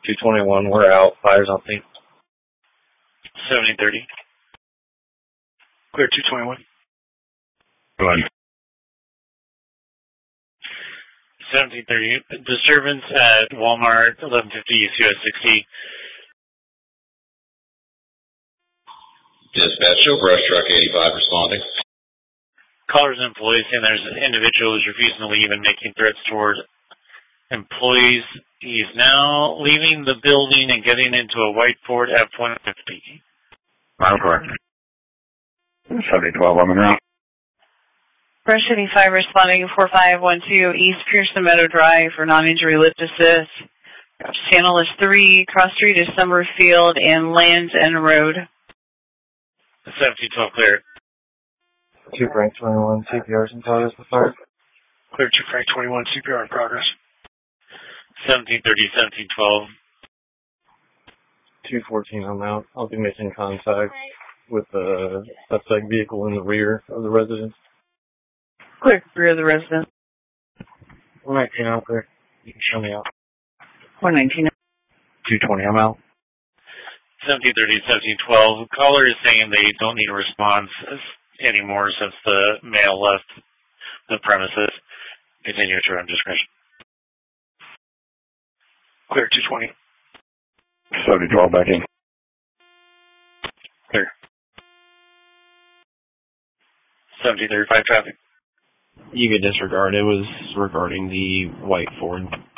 221, we're out. Fire's on scene. 7030. Clear 221. Go ahead. 1730. Disturbance at Walmart, 1150 East US 60. Dispatch, show brush truck 85 responding. Callers and employees saying there's an individual who's refusing to leave and making threats toward employees. He's now leaving the building and getting into a white Ford F-150. Correct. 7012, I'm in route. Brush 85 responding 4512 East Pearson Meadow Drive for non-injury lift assist. Channel is 3, cross street is Summerfield and Lands End Road. 1712 clear. 2 Frank 21, CPR's in progress with fire. Clear 2 Frank 21, CPR in progress. 1730, 1712. 214, I'm out. I'll be making contact with the suspect vehicle in the rear of the residence. Clear, rear of the residence. 119, I'm clear. You can show me out. 119. 220, I'm out. 1730, 1712. Caller is saying they don't need a response anymore since the male left the premises. Continue at your own discretion. Clear 220. 7012 back in. Clear. 1735 traffic. You could disregard. It was regarding the white Ford.